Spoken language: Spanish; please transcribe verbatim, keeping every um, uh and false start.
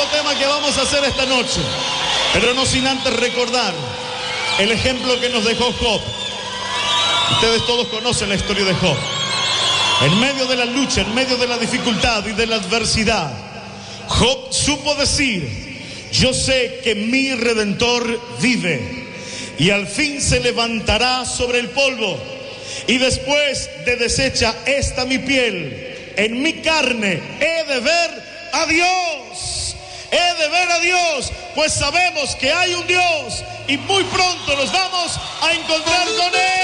tema que vamos a hacer esta noche, pero no sin antes recordar el ejemplo que nos dejó Job. Ustedes todos conocen la historia de Job. En medio de la lucha, en medio de la dificultad y de la adversidad, Job supo decir: yo sé que mi Redentor vive y al fin se levantará sobre el polvo, y después de deshecha esta mi piel, en mi carne he de ver a Dios, he de ver a Dios, pues sabemos que hay un Dios y muy pronto nos vamos a encontrar con Él.